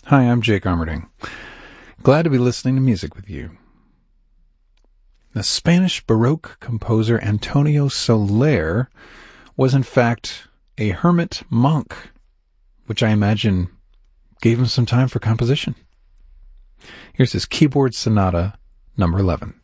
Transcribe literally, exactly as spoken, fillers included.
Hi, I'm Jake Armerding. Glad to be listening to music with you. The Spanish Baroque composer Antonio Soler was in fact a hermit monk, which I imagine gave him some time for composition. Here's his keyboard sonata number eleven.